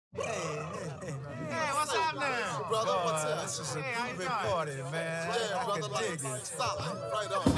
Hey, what's happening? Brother, what's up? This is a Hey, how you groovy doing? party, man. Yeah, I brother, can like, dig it. solid. Right on.